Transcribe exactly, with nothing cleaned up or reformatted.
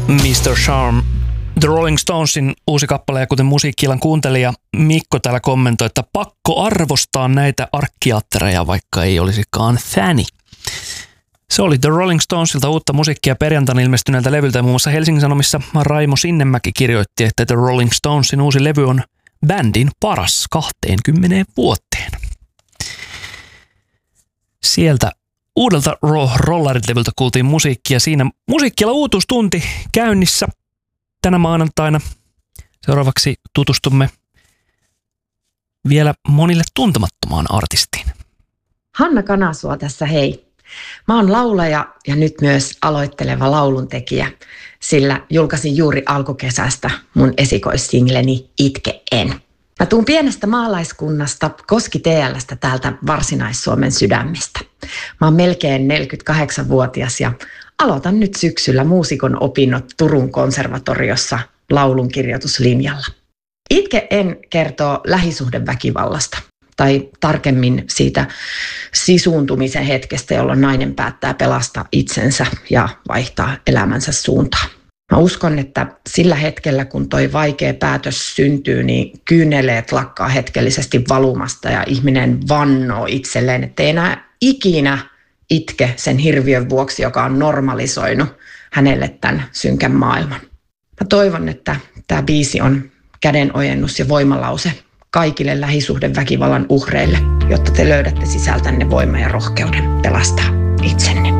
mister Charm, The Rolling Stonesin uusi kappale, ja kuten musiikki-illan kuuntelija Mikko täällä kommentoi, että pakko arvostaa näitä arkkiattereja, vaikka ei olisikaan fani. Se oli The Rolling Stonesilta uutta musiikkia perjantaina ilmestyneeltä levyltä, ja muun muassa Helsingin Sanomissa Raimo Sinnemäki kirjoitti, että The Rolling Stonesin uusi levy on bändin paras kahteenkymmeneen vuoteen. Sieltä uudelta Rollarit-levyltä kuultiin musiikkia. Siinä musiikkialla uutuustunti käynnissä tänä maanantaina. Seuraavaksi tutustumme vielä monille tuntemattomaan artistiin. Hanna Kanasua tässä hei. Mä oon laulaja ja nyt myös aloitteleva lauluntekijä, sillä julkaisin juuri alkukesästä mun esikoissingleni Itke en. Mä tuun pienestä maalaiskunnasta Koski T L:stä täältä Varsinais-Suomen sydämestä. Mä oon melkein neljäkymmentäkahdeksanvuotias ja aloitan nyt syksyllä muusikon opinnot Turun konservatoriossa laulunkirjoituslinjalla. Itke en kertoo lähisuhdeväkivallasta, tai tarkemmin siitä sisuuntumisen hetkestä, jolloin nainen päättää pelastaa itsensä ja vaihtaa elämänsä suuntaa. Mä uskon, että sillä hetkellä, kun toi vaikea päätös syntyy, niin kyyneleet lakkaa hetkellisesti valumasta ja ihminen vannoo itselleen, ettei enää ikinä itke sen hirviön vuoksi, joka on normalisoinut hänelle tämän synkän maailman. Mä toivon, että tämä biisi on kädenojennus ja voimalause kaikille lähisuhdeväkivallan uhreille, jotta te löydätte sisältänne voiman ja rohkeuden pelastaa itsenne.